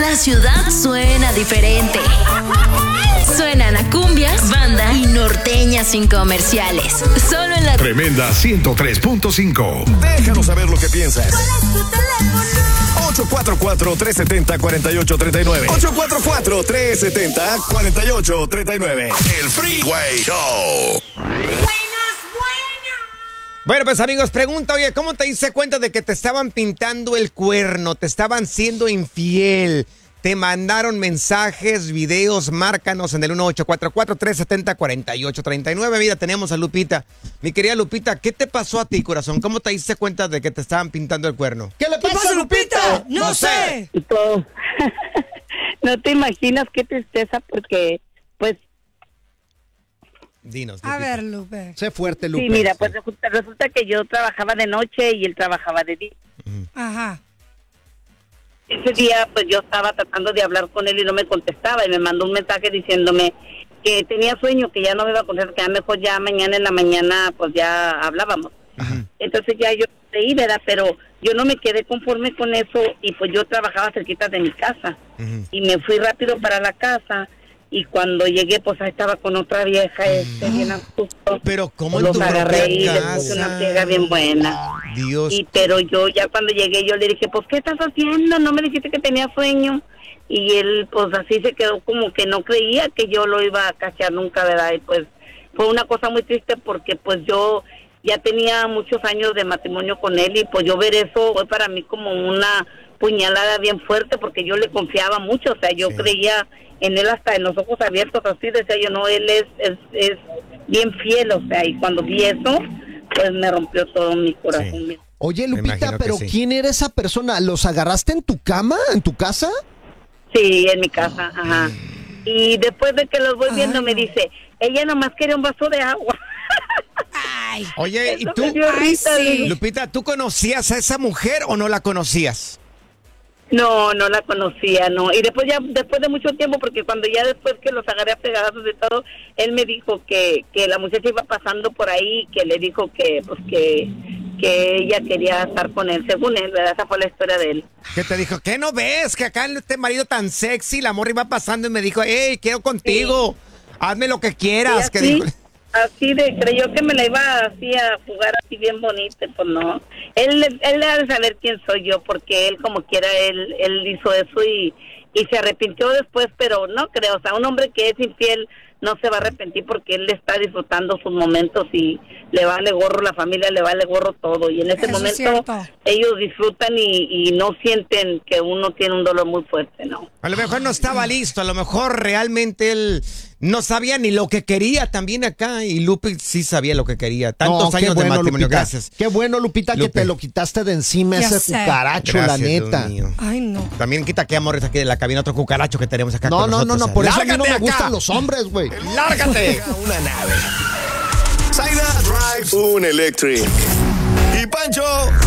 La ciudad suena diferente. Suenan a cumbias, banda y norteñas sin comerciales. Solo en la Tremenda 103.5. Déjanos saber lo que piensas. ¿Cuál es tu teléfono? 844-370-4839. 844-370-4839. El Freeway Show. Bueno, pues amigos, pregunta, oye, ¿cómo te diste cuenta de que te estaban pintando el cuerno? ¿Te estaban siendo infiel? ¿Te mandaron mensajes, videos? Márcanos en el 1844-370-4839. Mira, tenemos a Lupita. Mi querida Lupita, ¿qué te pasó a ti, corazón? ¿Cómo te diste cuenta de que te estaban pintando el cuerno? ¿Qué le pasa, Lupita? No sé. No te imaginas qué tristeza porque, pues... Dinos, Lupita. A ver, Lupe. Sé fuerte, Lupe. Sí, mira, pues resulta que yo trabajaba de noche y él trabajaba de día. Ajá. Ese día, pues yo estaba tratando de hablar con él y no me contestaba y me mandó un mensaje diciéndome que tenía sueño, que ya no me iba a contestar, que a lo mejor ya mañana en la mañana pues ya hablábamos. Ajá. Entonces ya yo leí, ¿verdad? Pero yo no me quedé conforme con eso y pues yo trabajaba cerquita de mi casa. Y me fui rápido para la casa y cuando llegué pues ahí estaba con otra vieja bien astuto. Pero ¿cómo en los tu agarré y propia les casa? puse una pega bien buena. Dios. Pero yo ya cuando llegué yo le dije, pues ¿qué estás haciendo? No me dijiste que tenía sueño. Y él pues así se quedó como que no creía que yo lo iba a cachar nunca, ¿verdad? Y pues fue una cosa muy triste porque pues yo ya tenía muchos años de matrimonio con él y pues yo ver eso fue para mí como una puñalada bien fuerte porque yo le confiaba mucho, o sea, yo creía en él hasta en los ojos abiertos, así decía yo, no, él es bien fiel, o sea, y cuando vi eso, pues me rompió todo mi corazón. Sí. Oye, Lupita, pero sí. ¿quién era esa persona? ¿Los agarraste en tu cama, en tu casa? Sí, en mi casa, ajá. Y después de que los voy viendo me dice, ella nomás quería un vaso de agua. Ay. Oye, ¿y Eso tú, me dio risa, sí. Lupita, tú conocías a esa mujer o no la conocías? No, no la conocía, no. Y después de mucho tiempo, porque cuando ya después que los agarré a pegadazos de todo, él me dijo que la muchacha iba pasando por ahí, que le dijo que pues que ella quería estar con él, según él, ¿verdad? Esa fue la historia de él. ¿Qué te dijo? ¿Qué no ves? Que acá este marido tan sexy, la morra iba pasando y me dijo, hey, quiero contigo, hazme lo que quieras. Sí, así de, creyó que me la iba así a jugar así bien bonita, pues no. Él debe saber quién soy yo, porque él como quiera, él hizo eso y se arrepintió después, pero no creo, o sea, un hombre que es infiel no se va a arrepentir porque él está disfrutando sus momentos y le vale gorro la familia, le vale gorro todo, y en ese Eso es momento cierto. ellos disfrutan y no sienten que uno tiene un dolor muy fuerte, ¿no? A lo mejor no estaba listo, a lo mejor realmente él no sabía ni lo que quería también acá, y Lupe sí sabía lo que quería. Tantos No, qué años bueno, de matrimonio, Lupita. gracias. Qué bueno, Lupita, Lupe. que te lo quitaste de encima Ya ese sé. cucaracho, Gracias, la Dios neta. mío. Ay, no. También quita que amores aquí de la cabina otro cucaracho que tenemos acá No, con no, no, nosotros. no, por eso a mí no ¡Lárgate me acá! gustan los hombres, güey. ¡Lárgate! Una nave. Zaida drives un electric. Y Pancho,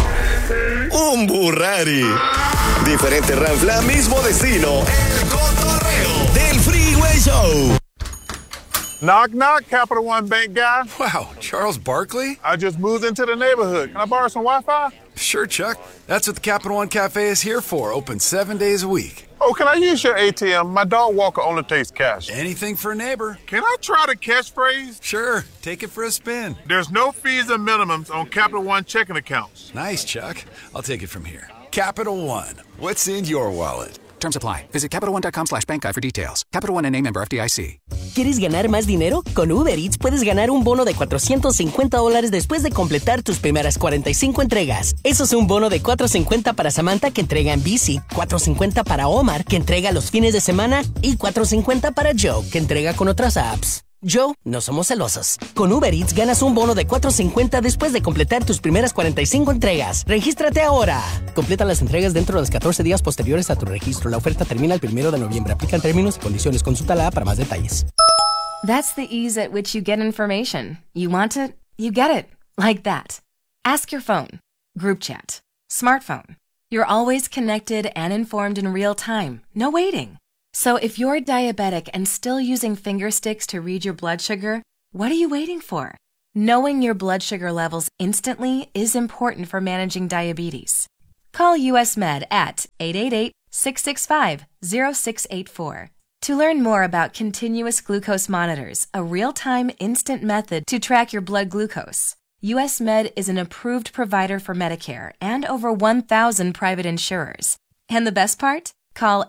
un Burrari. Diferente ranfla, mismo destino. El cotorreo del Freeway Show. Knock, knock, Capital One Bank guy. Wow, Charles Barkley? I just moved into the neighborhood. Can I borrow some Wi-Fi? Sure, Chuck. That's what the Capital One Cafe is here for, open 7 days a week. Oh, can I use your ATM? My dog Walker only takes cash. Anything for a neighbor. Can I try the catchphrase? Sure, take it for a spin. There's no fees or minimums on Capital One checking accounts. Nice, Chuck. I'll take it from here. Capital One. What's in your wallet? Terms apply. Visit CapitalOne.com/bankguy for details. Capital One N.A. member FDIC. ¿Quieres ganar más dinero? Con Uber Eats puedes ganar un bono de $450 después de completar tus primeras 45 entregas. Eso es un bono de $450 para Samantha, que entrega en bici, $450 para Omar, que entrega los fines de semana, y $450 para Joe, que entrega con otras apps. Joe, no somos celosos. Con Uber Eats ganas un bono de $450 después de completar tus primeras 45 entregas. ¡Regístrate ahora! Completa las entregas dentro de los 14 días posteriores a tu registro. La oferta termina el 1 de noviembre. Aplican términos y condiciones. Consúltala para más detalles. That's the ease at which you get information. You want it, you get it. Like that. Ask your phone. Group chat. Smartphone. You're always connected and informed in real time. No waiting. So if you're diabetic and still using finger sticks to read your blood sugar, what are you waiting for? Knowing your blood sugar levels instantly is important for managing diabetes. Call US Med at 888-665-0684. To learn more about continuous glucose monitors, a real-time instant method to track your blood glucose, US Med is an approved provider for Medicare and over 1,000 private insurers. And the best part? Call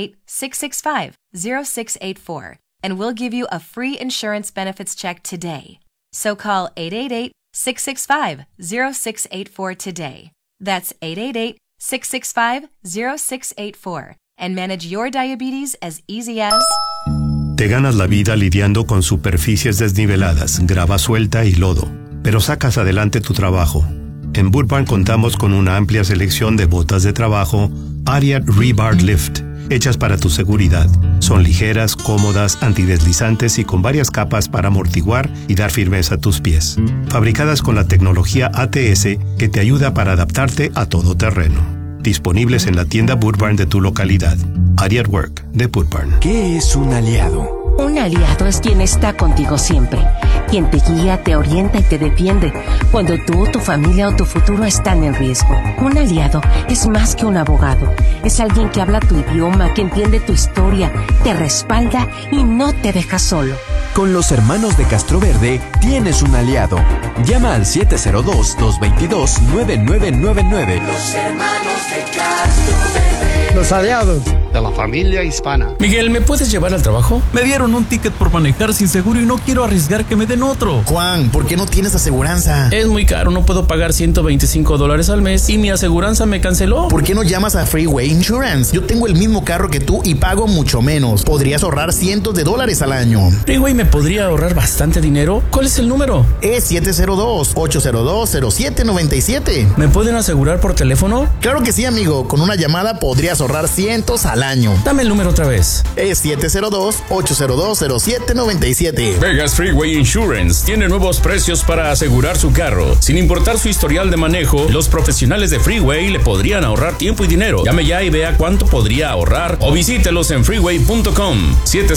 888-665-0684 and we'll give you a free insurance benefits check today. So call 888-665-0684 today. That's 888-665-0684 and manage your diabetes as easy as... Te ganas la vida lidiando con superficies desniveladas, grava suelta y lodo, pero sacas adelante tu trabajo. En Boot Barn contamos con una amplia selección de botas de trabajo Ariat Rebar Lift, hechas para tu seguridad. Son ligeras, cómodas, antideslizantes y con varias capas para amortiguar y dar firmeza a tus pies. Fabricadas con la tecnología ATS que te ayuda para adaptarte a todo terreno. Disponibles en la tienda Boot Barn de tu localidad. Ariat Work de Boot Barn. ¿Qué es un aliado? Un aliado es quien está contigo siempre, quien te guía, te orienta y te defiende cuando tú, tu familia o tu futuro están en riesgo. Un aliado es más que un abogado, es alguien que habla tu idioma, que entiende tu historia, te respalda y no te deja solo. Con los hermanos de Castroverde tienes un aliado. Llama al 702-222-9999. Los hermanos de Castroverde. Los aliados de la familia hispana. Miguel, ¿me puedes llevar al trabajo? Me dieron un ticket por manejar sin seguro y no quiero arriesgar que me den otro. Juan, ¿por qué no tienes aseguranza? Es muy caro, no puedo pagar $125 al mes y mi aseguranza me canceló. ¿Por qué no llamas a Freeway Insurance? Yo tengo el mismo carro que tú y pago mucho menos. Podrías ahorrar cientos de dólares al año. Freeway me podría ahorrar bastante dinero. ¿Cuál es el número? Es 702-802-0797. ¿Me pueden asegurar por teléfono? Claro que sí, amigo. Con una llamada podrías ahorrar cientos al año. Dame el número otra vez. Es 702-802-0797. Vegas Freeway Insurance tiene nuevos precios para asegurar su carro. Sin importar su historial de manejo, los profesionales de Freeway le podrían ahorrar tiempo y dinero. Llame ya y vea cuánto podría ahorrar o visítelos en freeway.com.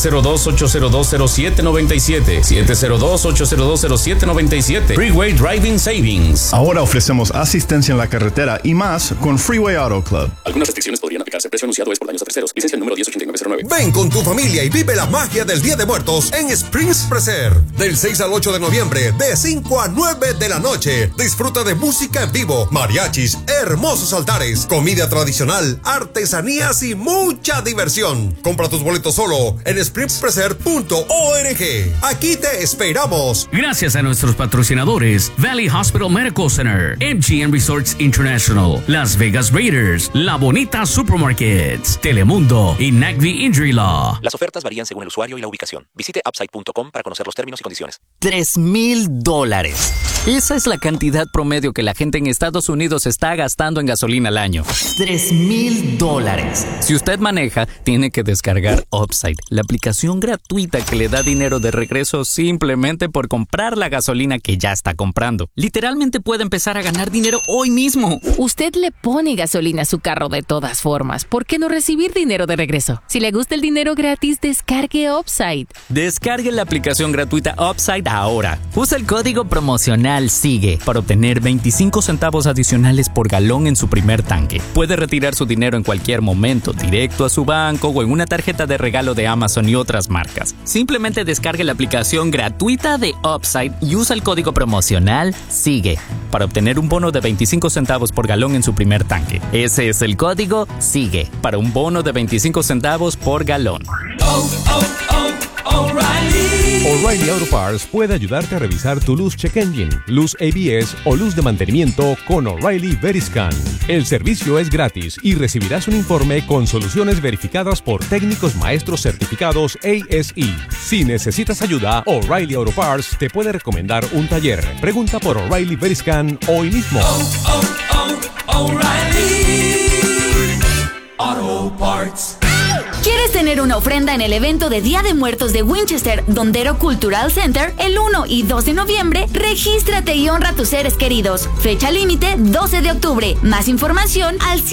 702-802-0797. 702-802-0797. Freeway Driving Savings. Ahora ofrecemos asistencia en la carretera y más con Freeway Auto Club. Algunas restricciones podrían aplicarse. Precio anunciado es por daños a terceros. Licencia número 108909. Ven con tu familia y vive la magia del Día de Muertos en Springs Preser. Del 6 al 8 de noviembre, de 5 a 9 de la noche. Disfruta de música en vivo, mariachis, hermosos altares, comida tradicional, artesanías y mucha diversión. Compra tus boletos solo en springspreser.org. Aquí te esperamos. Gracias a nuestros patrocinadores Valley Hospital Medical Center, MGM Resorts International, Las Vegas Raiders, La Bonita Supermarkets, Telemundo y Nagby Injury Law. Las ofertas varían según el usuario y la ubicación. Visite upside.com para conocer los términos y condiciones. $3,000. Esa es la cantidad promedio que la gente en Estados Unidos está gastando en gasolina al año. $3,000. Si usted maneja, tiene que descargar Upside, la aplicación gratuita que le da dinero de regreso simplemente por comprar la gasolina que ya está comprando. Literalmente puede empezar a ganar dinero hoy mismo. Usted le pone gasolina a su carro de todas formas. ¿Por qué no recibir dinero de regreso? Si le gusta el dinero gratis, descargue Upside. Descargue la aplicación gratuita Upside ahora. Usa el código promocional SIGUE para obtener 25 centavos adicionales por galón en su primer tanque. Puede retirar su dinero en cualquier momento, directo a su banco o en una tarjeta de regalo de Amazon y otras marcas. Simplemente descargue la aplicación gratuita de Upside y usa el código promocional SIGUE para obtener un bono de 25 centavos por galón en su primer tanque. Ese es el código SIGUE para un bono de 25 centavos por galón. O'Reilly Auto Parts puede ayudarte a revisar tu luz check engine, luz ABS o luz de mantenimiento con O'Reilly Veriscan. El servicio es gratis y recibirás un informe con soluciones verificadas por técnicos maestros certificados ASE. Si necesitas ayuda, O'Reilly Auto Parts te puede recomendar un taller. Pregunta por O'Reilly Veriscan hoy mismo. O'Reilly Auto Parts. ¿Quieres tener una ofrenda en el evento de Día de Muertos de Winchester Dondero Cultural Center el 1 y 2 de noviembre? Regístrate y honra a tus seres queridos. Fecha límite 12 de octubre. Más información al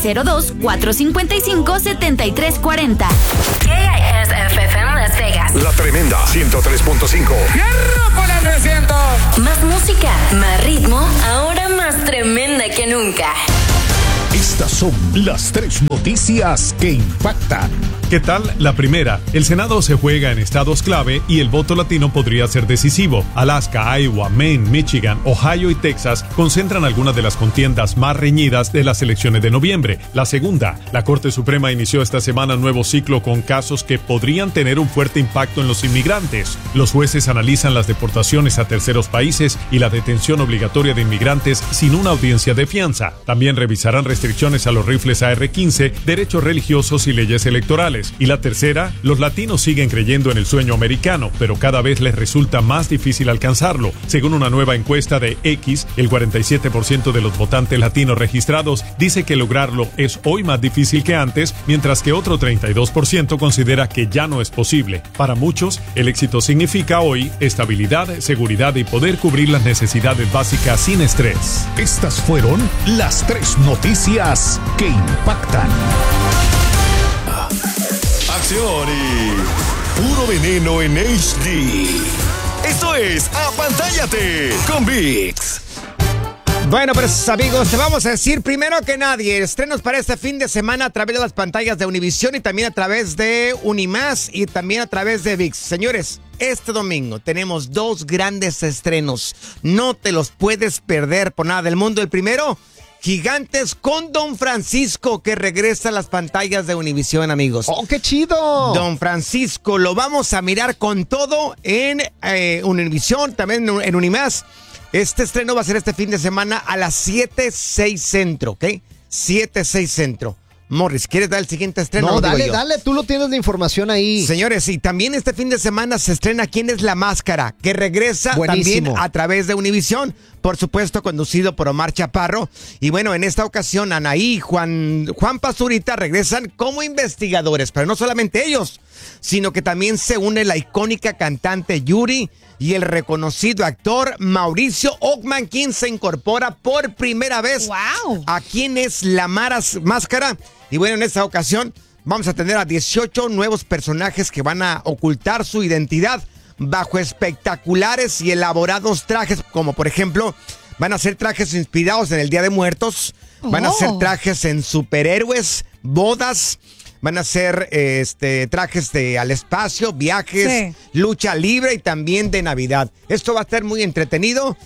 702-455-7340. KISFM Las Vegas. La Tremenda 103.5. ¡Hierro por el recinto! Más música, más ritmo, ahora más tremenda que nunca. Estas son las 3 noticias que impactan. ¿Qué tal? La primera, el Senado se juega en estados clave y el voto latino podría ser decisivo. Alaska, Iowa, Maine, Michigan, Ohio y Texas concentran algunas de las contiendas más reñidas de las elecciones de noviembre. La segunda, la Corte Suprema inició esta semana un nuevo ciclo con casos que podrían tener un fuerte impacto en los inmigrantes. Los jueces analizan las deportaciones a terceros países y la detención obligatoria de inmigrantes sin una audiencia de fianza. También revisarán restricciones a los rifles AR-15, derechos religiosos y leyes electorales. Y la tercera, los latinos siguen creyendo en el sueño americano, pero cada vez les resulta más difícil alcanzarlo. Según una nueva encuesta de X, el 47% de los votantes latinos registrados dice que lograrlo es hoy más difícil que antes, mientras que otro 32% considera que ya no es posible. Para muchos, el éxito significa hoy estabilidad, seguridad y poder cubrir las necesidades básicas sin estrés. Estas fueron las 3 noticias que impactan. Acción y puro veneno en HD. Esto es Apantállate con ViX. Bueno, pues amigos, te vamos a decir primero que nadie, estrenos para este fin de semana a través de las pantallas de Univisión y también a través de Unimás y también a través de ViX. Señores, este domingo tenemos 2 grandes estrenos. No te los puedes perder por nada del mundo. El primero, Gigantes con Don Francisco, que regresa a las pantallas de Univisión, amigos. ¡Oh, qué chido! Don Francisco, lo vamos a mirar con todo en Univisión, también en Unimás. Este estreno va a ser este fin de semana a las 7:06 centro, ¿ok? 7:06 centro. Morris, ¿quieres dar el siguiente estreno? No, dale, tú lo tienes la información ahí. Señores, y también este fin de semana se estrena ¿Quién es la Máscara? Que regresa también a través de Univisión, por supuesto conducido por Omar Chaparro. Y bueno, en esta ocasión Anaí y Juan Pazurita regresan como investigadores, pero no solamente ellos, sino que también se une la icónica cantante Yuri y el reconocido actor Mauricio Ockman, quien se incorpora por primera vez a ¿Quién es la Máscara? Y bueno, en esta ocasión vamos a tener a 18 nuevos personajes que van a ocultar su identidad bajo espectaculares y elaborados trajes, como por ejemplo, van a ser trajes inspirados en el Día de Muertos, van a ser trajes en superhéroes, bodas, van a ser trajes al espacio, viajes, lucha libre y también de Navidad. Esto va a estar muy entretenido.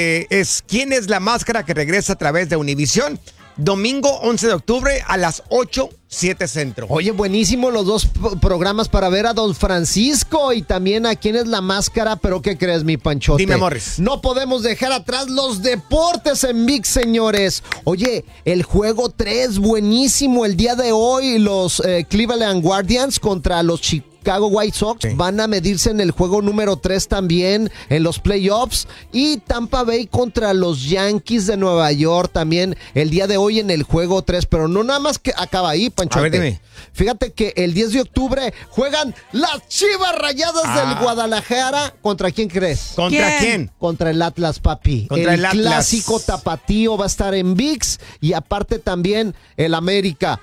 Es ¿Quién es la Máscara? Que regresa a través de Univisión. Domingo 11 de octubre a las 8:07 centro. Oye, buenísimo los 2 programas para ver a Don Francisco y también a ¿Quién es la Máscara? Pero ¿qué crees, mi Panchote? Dime, Morris. No podemos dejar atrás los deportes en ViX, señores. Oye, el juego 3, buenísimo. El día de hoy los Cleveland Guardians contra los Chicago White Sox van a medirse en el juego número 3 también en los playoffs, y Tampa Bay contra los Yankees de Nueva York también el día de hoy en el juego 3, pero no nada más que acaba ahí, Panchote. A ver, dime. Fíjate que el 10 de octubre juegan las Chivas Rayadas del Guadalajara. ¿Contra quién crees? ¿Contra quién? Contra el Atlas, papi. Contra el Atlas. Clásico tapatío va a estar en ViX, y aparte también el América.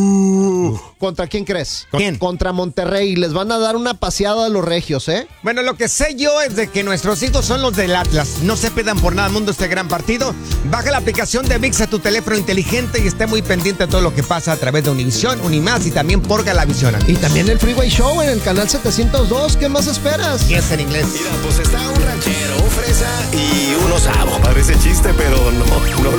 ¡Bú! ¿Contra quién crees? ¿Quién? Contra Monterrey. Les van a dar una paseada a los regios, ¿eh? Bueno, lo que sé yo es de que nuestros hijos son los del Atlas. No se pierdan por nada mundo este gran partido. Baja la aplicación de ViX a tu teléfono inteligente y esté muy pendiente de todo lo que pasa a través de Univisión, Unimás y también por Galavisión. Y también el Freeway Show en el canal 702. ¿Qué más esperas? Y es en inglés. Mira, pues está un ranchero, un fresa y un osavo. Parece chiste, pero no